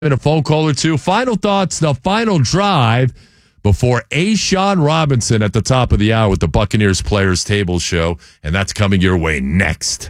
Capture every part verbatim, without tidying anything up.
a phone call or two. Final thoughts, the final drive before A'Shawn Robinson at the top of the hour with the Buccaneers Players Table Show, and that's coming your way next.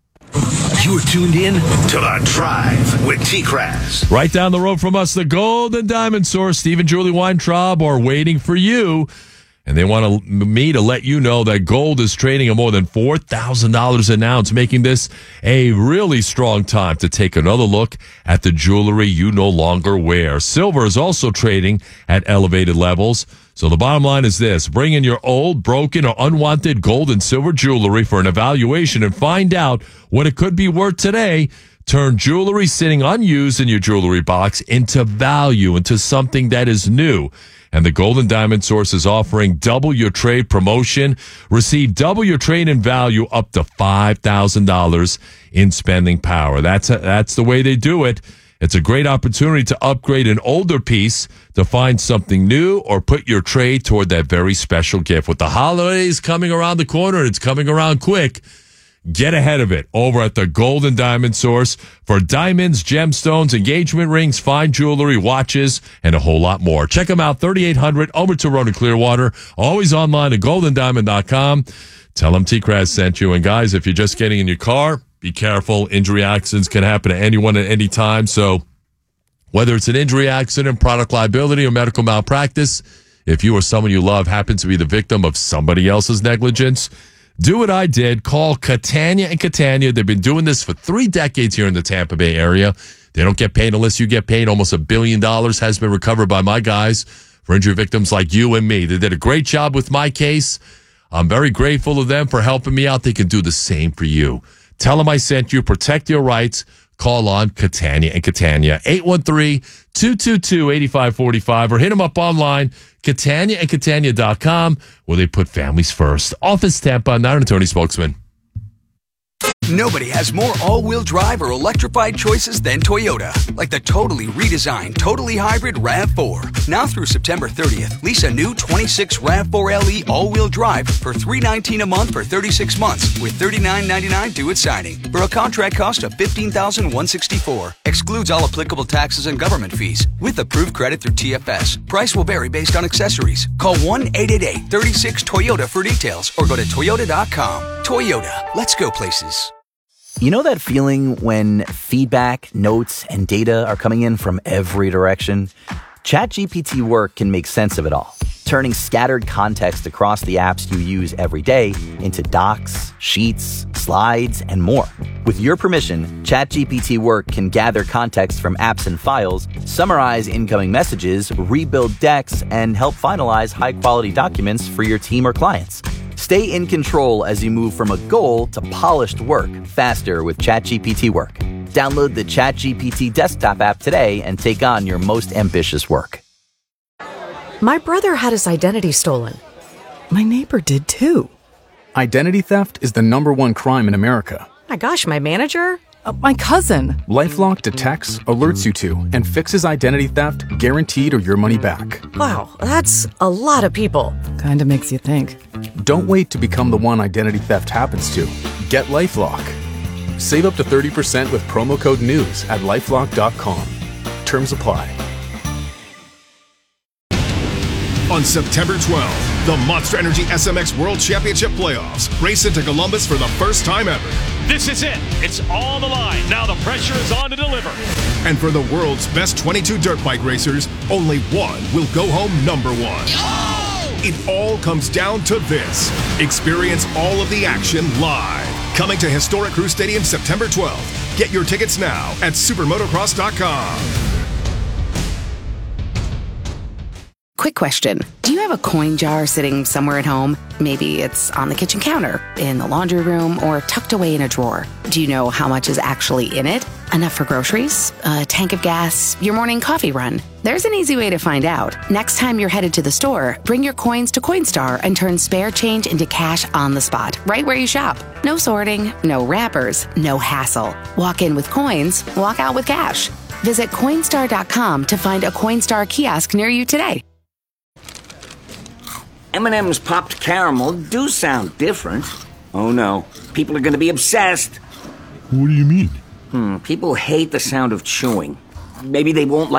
You're tuned in to The Drive with T-Kraz. Right down the road from us, the Gold and Diamond Source, Steve and Julie Weintraub are waiting for you. And they want to, me to let you know that gold is trading at more than four thousand dollars an ounce, making this a really strong time to take another look at the jewelry you no longer wear. Silver is also trading at elevated levels. So the bottom line is this: bring in your old, broken, or unwanted gold and silver jewelry for an evaluation and find out what it could be worth today. Turn jewelry sitting unused in your jewelry box into value, into something that is new. And the Gold and Diamond Source is offering double your trade promotion. Receive double your trade in value up to five thousand dollars in spending power. That's a, that's the way they do it. It's a great opportunity to upgrade an older piece, to find something new, or put your trade toward that very special gift. With the holidays coming around the corner, and it's coming around quick, get ahead of it over at the Gold and Diamond Source for diamonds, gemstones, engagement rings, fine jewelry, watches, and a whole lot more. Check them out, thirty-eight hundred Overton Road in Clearwater. Always online at gold and diamond dot com. Tell them T-Kraz sent you. And guys, if you're just getting in your car, be careful. Injury accidents can happen to anyone at any time. So whether it's an injury accident, product liability, or medical malpractice, if you or someone you love happens to be the victim of somebody else's negligence, do what I did. Call Catania and Catania. They've been doing this for three decades here in the Tampa Bay area. They don't get paid unless you get paid. Almost a billion dollars has been recovered by my guys for injury victims like you and me. They did a great job with my case. I'm very grateful to them for helping me out. They can do the same for you. Tell them I sent you. Protect your rights. Call on Catania and Catania. eight one three, two two two, eight five four five or hit them up online, Catania and Catania dot com, where they put families first. Office Tampa, not an attorney spokesman. Nobody has more all-wheel drive or electrified choices than Toyota. Like the totally redesigned, totally hybrid RAV four. Now through September thirtieth, lease a new twenty-six RAV four L E all-wheel drive for three hundred nineteen dollars a month for thirty-six months with thirty-nine ninety-nine due at signing for a contract cost of fifteen thousand one hundred sixty-four dollars. Excludes all applicable taxes and government fees with approved credit through T F S. Price will vary based on accessories. Call one eight eight eight, three six, Toyota for details or go to toyota dot com. Toyota, let's go places. You know that feeling when feedback, notes, and data are coming in from every direction? ChatGPT Work can make sense of it all, turning scattered context across the apps you use every day into docs, sheets, slides, and more. With your permission, ChatGPT Work can gather context from apps and files, summarize incoming messages, rebuild decks, and help finalize high-quality documents for your team or clients. Stay in control as you move from a goal to polished work faster with ChatGPT Work. Download the ChatGPT desktop app today and take on your most ambitious work. My brother had his identity stolen. My neighbor did too. Identity theft is the number one crime in America. My gosh, my manager? Uh, my cousin. LifeLock detects, alerts you to, and fixes identity theft guaranteed or your money back. Wow, that's a lot of people. Kinda makes you think. Don't wait to become the one identity theft happens to. Get LifeLock. Save up to thirty percent with promo code NEWS at lifelock dot com. Terms apply. On September twelfth, the Monster Energy S M X World Championship Playoffs race into Columbus for the first time ever. This is it. It's on the line. Now the pressure is on to deliver. And for the world's best twenty-two dirt bike racers, only one will go home number one. Oh! It all comes down to this. Experience all of the action live. Coming to historic Crew Stadium September twelfth. Get your tickets now at supermotocross dot com. Quick question. Do you have a coin jar sitting somewhere at home? Maybe it's on the kitchen counter, in the laundry room, or tucked away in a drawer. Do you know how much is actually in it? Enough for groceries? A tank of gas? Your morning coffee run? There's an easy way to find out. Next time you're headed to the store, bring your coins to Coinstar and turn spare change into cash on the spot, right where you shop. No sorting, no wrappers, no hassle. Walk in with coins, walk out with cash. Visit Coinstar dot com to find a Coinstar kiosk near you today. M and M's popped caramel do sound different. Oh no, people are going to be obsessed. What do you mean? Hmm, people hate the sound of chewing. maybe they won't